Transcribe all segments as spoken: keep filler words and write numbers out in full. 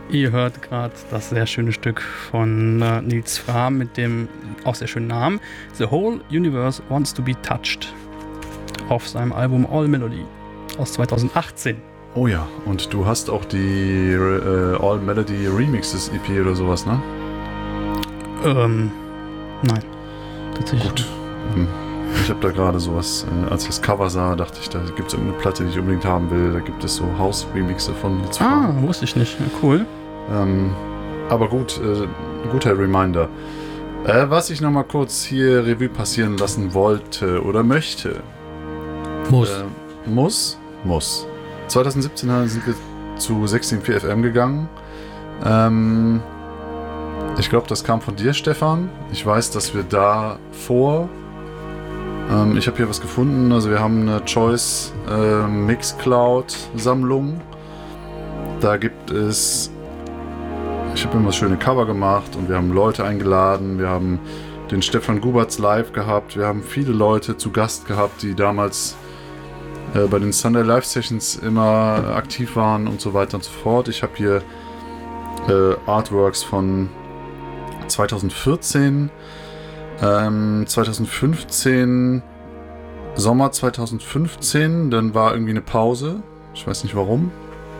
Ihr hört gerade das sehr schöne Stück von äh, Nils Frahm mit dem auch sehr schönen Namen The Whole Universe Wants to be Touched auf seinem Album All Melody aus zweitausendachtzehn. Oh ja, und du hast auch die äh, All Melody Remixes E P oder sowas, ne? Ähm, nein. Tatsächlich. Gut. Hm. Ich habe da gerade sowas, äh, als ich das Cover sah, dachte ich, da gibt es irgendeine Platte, die ich unbedingt haben will. Da gibt es so House-Remixe von Nils Frahm. Ah, wusste ich nicht. Ja, cool. Ähm, aber gut, äh, guter Reminder. Äh, was ich nochmal kurz hier Revue passieren lassen wollte oder möchte. Muss. Äh, muss? Muss. zwanzig siebzehn sind wir zu sechzehn Komma vier F M gegangen. Ähm, ich glaube, das kam von dir, Stefan. Ich weiß, dass wir da vor... Ähm, ich habe hier was gefunden. Also wir haben eine Choice äh, Mixcloud-Sammlung. Da gibt es... Ich habe immer schöne Cover gemacht und wir haben Leute eingeladen. Wir haben den Stefan Guberts live gehabt. Wir haben viele Leute zu Gast gehabt, die damals äh, bei den Sunday Live Sessions immer aktiv waren und so weiter und so fort. Ich habe hier äh, Artworks von zweitausendvierzehn, ähm, zweitausendfünfzehn, Sommer zweitausendfünfzehn. Dann war irgendwie eine Pause. Ich weiß nicht warum.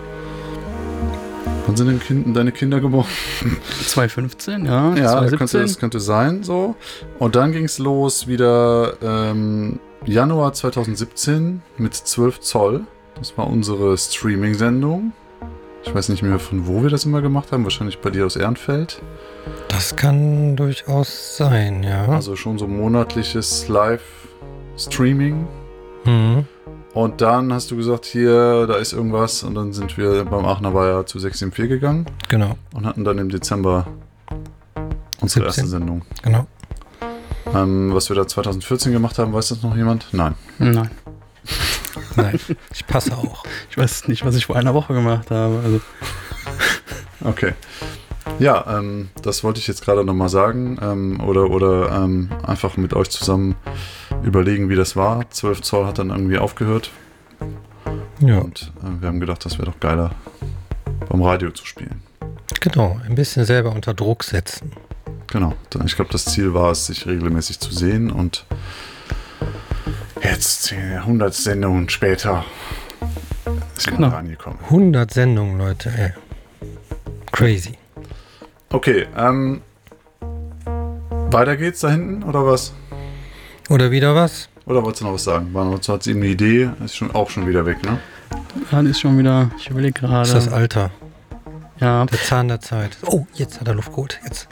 Wann sind denn kind, deine Kinder geboren? zweitausendfünfzehn, ja. Ja, zweitausendsiebzehn. könnte, das könnte sein, so. Und dann ging es los wieder ähm, Januar zweitausendsiebzehn mit zwölf Zoll. Das war unsere Streaming-Sendung. Ich weiß nicht mehr, von wo wir das immer gemacht haben. Wahrscheinlich bei dir aus Ehrenfeld. Das kann durchaus sein, ja. Also schon so monatliches Live-Streaming. Mhm. Und dann hast du gesagt, hier, da ist irgendwas. Und dann sind wir beim Aachener Weiher zu sechs sieben vier gegangen. Genau. Und hatten dann im Dezember unsere siebzehn. erste Sendung. Genau. Ähm, was wir da zweitausendvierzehn gemacht haben, weiß das noch jemand? Nein. Nein. Nein, ich passe auch. Ich weiß nicht, was ich vor einer Woche gemacht habe. Also. Okay. Ja, ähm, das wollte ich jetzt gerade nochmal sagen. Ähm, oder oder ähm, einfach mit euch zusammen überlegen, wie das war. zwölf Zoll hat dann irgendwie aufgehört. Ja. Und äh, wir haben gedacht, das wäre doch geiler, beim Radio zu spielen. Genau, ein bisschen selber unter Druck setzen. Genau. Ich glaube, das Ziel war es, sich regelmäßig zu sehen. Und jetzt, hundert Sendungen später, ist man Genau. da angekommen. hundert Sendungen, Leute, ey. Crazy. Okay, ähm, weiter geht's da hinten, oder was? Oder wieder was? Oder wolltest du noch was sagen? War noch, hat sie eben eine Idee, ist schon, auch schon wieder weg, ne? Ja, die ist schon wieder, ich überlege gerade. Das ist das Alter. Ja. Der Zahn der Zeit. Oh, jetzt hat er Luft geholt. Jetzt.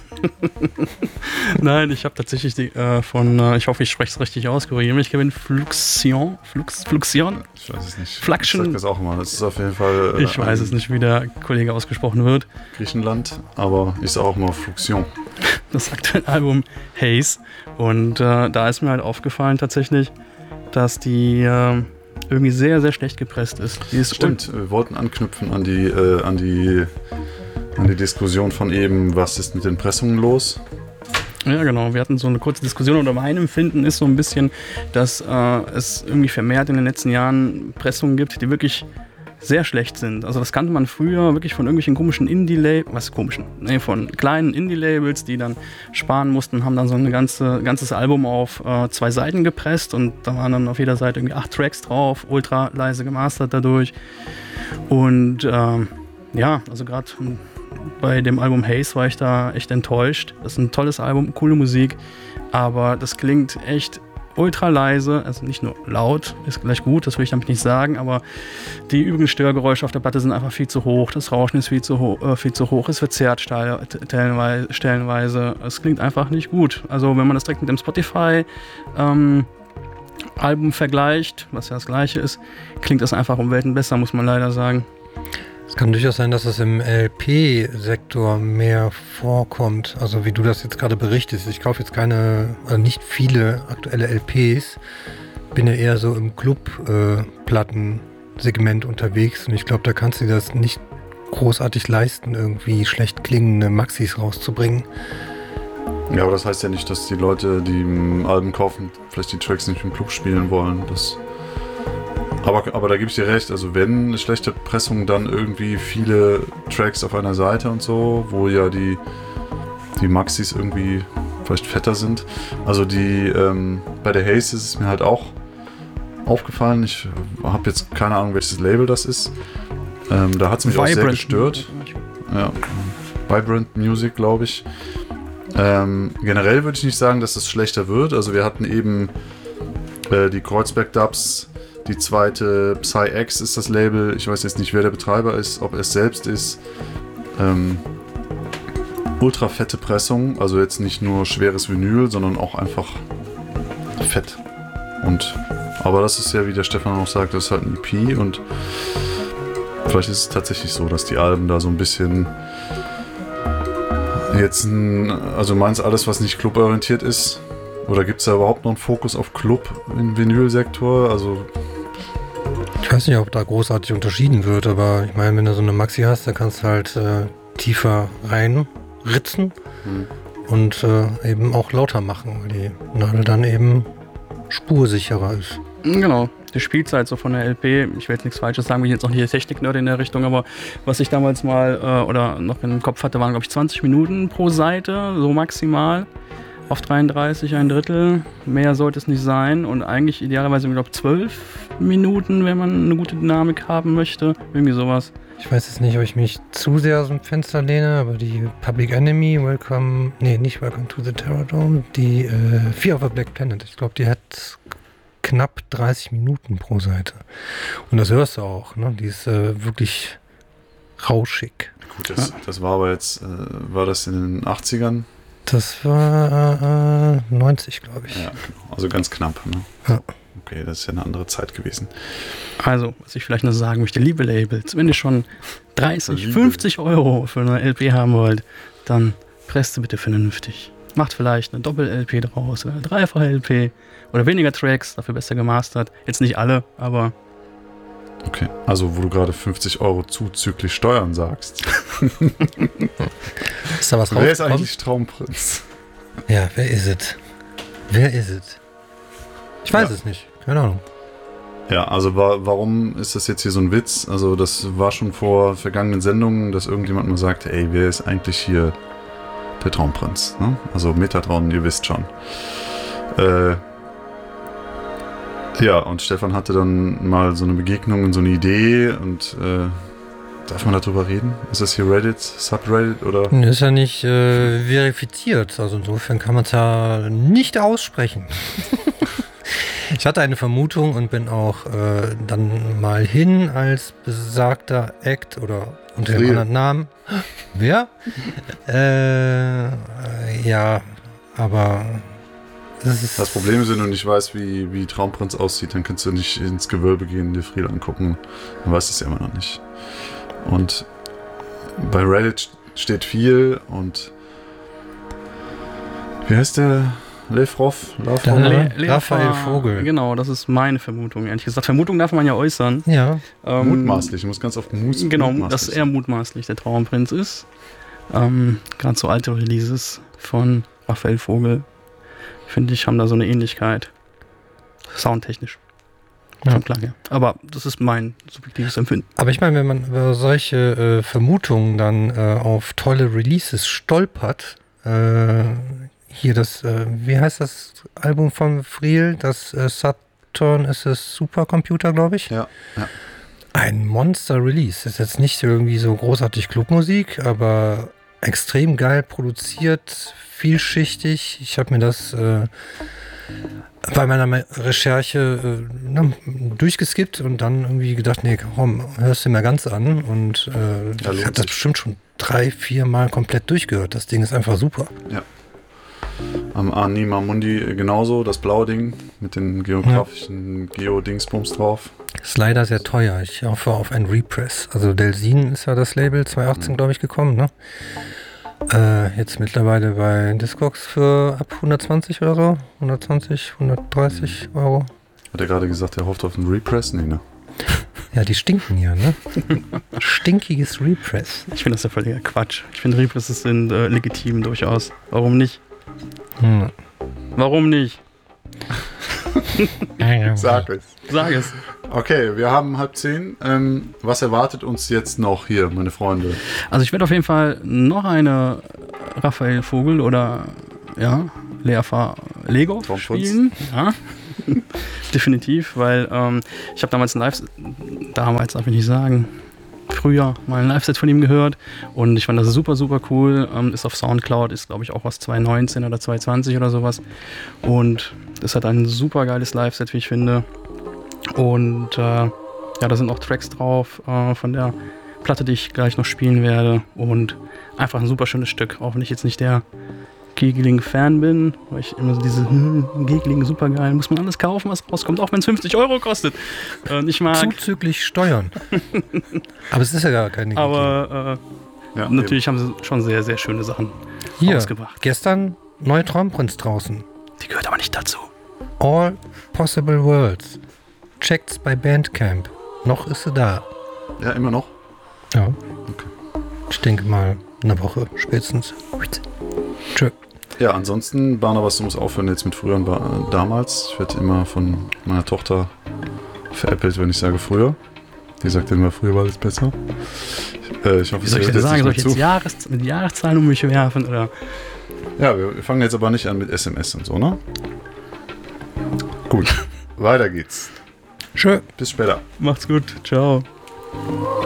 Nein, ich habe tatsächlich die äh, von, äh, ich hoffe, ich spreche es richtig aus, korrigiere mich, Kevin, Fluxion, Flux, Fluxion? Ich weiß es nicht. Fluxion. Ich sag das auch immer. Das ist auf jeden Fall... Äh, Ich weiß es nicht, wie der Kollege ausgesprochen wird. Griechenland, aber ich sage auch immer Fluxion. Das aktuelle Album Haze. Und äh, da ist mir halt aufgefallen tatsächlich, dass die äh, irgendwie sehr, sehr schlecht gepresst ist. Die ist Stimmt, wir wollten anknüpfen an die, äh, an die, an die Diskussion von eben, was ist mit den Pressungen los? Ja, genau. Wir hatten so eine kurze Diskussion oder mein Empfinden ist so ein bisschen, dass äh, es irgendwie vermehrt in den letzten Jahren Pressungen gibt, die wirklich sehr schlecht sind. Also das kannte man früher wirklich von irgendwelchen komischen Indie-Labels, was komischen? Nee, von kleinen Indie-Labels, die dann sparen mussten, haben dann so ein ganze, ganzes Album auf äh, zwei Seiten gepresst und da waren dann auf jeder Seite irgendwie acht Tracks drauf, ultra leise gemastert dadurch. Und ähm, ja, also gerade bei dem Album Haze war ich da echt enttäuscht. Das ist ein tolles Album, coole Musik, aber das klingt echt ultra leise, also nicht nur laut, ist gleich gut, das will ich damit nicht sagen, aber die übrigen Störgeräusche auf der Platte sind einfach viel zu hoch, das Rauschen ist viel zu, ho- äh, viel zu hoch, es verzerrt stellenweise, stellenweise, es klingt einfach nicht gut. Also wenn man das direkt mit dem Spotify ähm, Album vergleicht, was ja das gleiche ist, klingt das einfach um Welten besser, muss man leider sagen. Es kann durchaus sein, dass es im L P-Sektor mehr vorkommt. Also wie du das jetzt gerade berichtest. Ich kaufe jetzt keine, also nicht viele aktuelle L Ps. Bin ja eher so im Club-Platten-Segment unterwegs. Und ich glaube, da kannst du dir das nicht großartig leisten, irgendwie schlecht klingende Maxis rauszubringen. Ja, aber das heißt ja nicht, dass die Leute, die Alben kaufen, vielleicht die Tracks nicht im Club spielen wollen. Das Aber, aber da gebe ich dir recht, also wenn eine schlechte Pressung, dann irgendwie viele Tracks auf einer Seite und so, wo ja die, die Maxis irgendwie vielleicht fetter sind. Also die, ähm, bei der Haze ist es mir halt auch aufgefallen, ich habe jetzt keine Ahnung, welches Label das ist. Ähm, da hat es mich Vibrant auch sehr gestört. Ja, Vibrant Music, glaube ich. Ähm, generell würde ich nicht sagen, dass es schlechter wird. Also wir hatten eben äh, die Kreuzberg-Dubs, die zweite Psy-X ist das Label. Ich weiß jetzt nicht, wer der Betreiber ist, ob er es selbst ist. Ähm, ultra fette Pressung, also jetzt nicht nur schweres Vinyl, sondern auch einfach fett. Und aber das ist ja, wie der Stefan auch sagt, das ist halt ein E P und vielleicht ist es tatsächlich so, dass die Alben da so ein bisschen jetzt ein, also meinst alles, was nicht cluborientiert ist? Oder gibt es da überhaupt noch einen Fokus auf Club im Vinylsektor? Also ich weiß nicht, ob da großartig unterschieden wird, aber ich meine, wenn du so eine Maxi hast, dann kannst du halt äh, tiefer reinritzen hm. und äh, eben auch lauter machen, weil die Nadel dann eben spursicherer ist. Genau, die Spielzeit so von der L P, ich will jetzt nichts Falsches sagen, bin jetzt auch nicht der Technik-Nerd in der Richtung, aber was ich damals mal äh, oder noch im Kopf hatte, waren glaube ich zwanzig Minuten pro Seite, so maximal. Auf dreiunddreißig, ein Drittel, mehr sollte es nicht sein und eigentlich idealerweise, ich glaube, zwölf Minuten, wenn man eine gute Dynamik haben möchte, irgendwie sowas. Ich weiß jetzt nicht, ob ich mich zu sehr aus dem Fenster lehne, aber die Public Enemy, Welcome, nee, nicht Welcome to the Terror Dome, die äh, Fear of a Black Planet, ich glaube, die hat knapp dreißig Minuten pro Seite. Und das hörst du auch, ne? Die ist äh, wirklich rauschig. Gut, das, ja. das war aber jetzt, äh, war das in den achtzigern? Das war äh, neunzig, glaube ich. Ja, genau. Also ganz knapp. Ne? Ja. Okay, das ist ja eine andere Zeit gewesen. Also, was ich vielleicht noch sagen möchte, liebe Labels, wenn ihr schon dreißig, fünfzig Euro für eine L P haben wollt, dann presst bitte vernünftig. Macht vielleicht eine Doppel-L P draus oder eine Dreifach-L P oder weniger Tracks, dafür besser gemastert. Jetzt nicht alle, aber... Okay, also wo du gerade fünfzig Euro zuzüglich Steuern sagst. Ist da was Wer ist eigentlich Traumprinz? Ja, wer ist es? Wer ist es? Ich weiß ja. es nicht, keine Ahnung. Ja, also wa- warum ist das jetzt hier so ein Witz? Also das war schon vor vergangenen Sendungen, dass irgendjemand mal sagte, ey, wer ist eigentlich hier der Traumprinz? Ne? Also Metatron, ihr wisst schon. Äh... Ja, und Stefan hatte dann mal so eine Begegnung und so eine Idee und äh, darf man darüber reden? Ist das hier Reddit, Subreddit oder? Ist ja nicht äh, verifiziert, also insofern kann man es ja nicht aussprechen. Ich hatte eine Vermutung und bin auch äh, dann mal hin als besagter Act oder unter dem anderen Namen. Wer? äh, äh, ja, aber... Das, das Problem ist, wenn du nicht weißt, wie, wie Traumprinz aussieht, dann kannst du nicht ins Gewölbe gehen und dir Friede angucken. Dann weißt du es ja immer noch nicht. Und bei Reddit steht viel und wie heißt der? Lefroff? Le- Le- Raphael Vogel. Genau, das ist meine Vermutung, ehrlich gesagt. Vermutung darf man ja äußern. Ja. Ähm, mutmaßlich, ich muss ganz oft mus- genau, mutmaßlich. dass er mutmaßlich der Traumprinz ist. Ähm, Gerade so alte Releases von Raphael Vogel, finde ich, haben da so eine Ähnlichkeit. Soundtechnisch. Ja. Schon klar, ja. Aber das ist mein subjektives Empfinden. Aber ich meine, wenn man über solche äh, Vermutungen dann äh, auf tolle Releases stolpert, äh, hier das, äh, wie heißt das Album von Friel? Das äh, Saturn ist es Supercomputer, glaube ich. Ja, ja. Ein Monster-Release. Ist jetzt nicht irgendwie so großartig Clubmusik, aber extrem geil produziert, vielschichtig. Ich habe mir das äh, bei meiner Recherche äh, ne, durchgeskippt und dann irgendwie gedacht, nee, komm, hörst du mir ganz an. Und äh, ja, ich habe das bestimmt schon drei, vier Mal komplett durchgehört. Das Ding ist einfach super. Ja. Am Anima Mundi genauso, das blaue Ding mit den geografischen ja. Geo-Dingsbums drauf. Ist leider sehr teuer. Ich hoffe auf ein Repress. Also Delsin ist ja das Label, zwanzig achtzehn, glaube ich, gekommen, ne? Äh, jetzt mittlerweile bei Discogs für ab hundertzwanzig oder so. hundertzwanzig, hundertdreißig Euro. Hat er gerade gesagt, er hofft auf einen Repress? Nee, ne? Ja, die stinken ja, ne? Stinkiges Repress. Ich finde das ja völliger Quatsch. Ich finde Represses sind äh, legitim durchaus. Warum nicht? Hm. Warum nicht? Sag es. Sag es. Okay, wir haben halb zehn. Ähm, was erwartet uns jetzt noch hier, meine Freunde? Also ich werde auf jeden Fall noch eine Raphael Vogel oder ja, Lea Fa- Lego Tom spielen. Ja. Definitiv, weil ähm, ich habe damals ein Live, damals darf ich nicht sagen, früher mal ein Live-Set von ihm gehört und ich fand das super, super cool. Ähm, ist auf Soundcloud, ist glaube ich auch was zwanzig neunzehn oder zwanzig zwanzig oder sowas. Und das hat ein super geiles Live-Set, wie ich finde. Und äh, ja, da sind auch Tracks drauf äh, von der Platte, die ich gleich noch spielen werde. Und einfach ein super schönes Stück, auch wenn ich jetzt nicht der Gegeling-Fan bin, weil ich immer so diese hm, Gegeling super geil, muss man alles kaufen, was rauskommt, auch wenn es fünfzig Euro kostet. Äh, ich mag. Zuzüglich Steuern. Aber es ist ja gar keine Gegeling. Aber äh, Ja, natürlich haben sie schon sehr, sehr schöne Sachen Hier, ausgebracht. gestern neue Traumprinz draußen. Die gehört aber nicht dazu. All Possible Worlds. Checkt's bei Bandcamp. Noch ist sie da. Ja, immer noch. Ja. Okay. Ich denke mal eine Woche spätestens. Tschö. Ja, ansonsten, Barnabas, du musst aufhören jetzt mit früher und ba- damals. Ich werde immer von meiner Tochter veräppelt, wenn ich sage früher. Die sagt immer, früher war alles besser. Äh, ich hoffe, Wie soll ich hört denn jetzt sagen? nicht Soll mehr ich jetzt zu. Jahres mit Jahreszahlen um mich werfen? Oder? Ja, wir wir fangen jetzt aber nicht an mit S M S und so, ne? Gut, weiter geht's. Tschö. Bis später. Macht's gut. Ciao.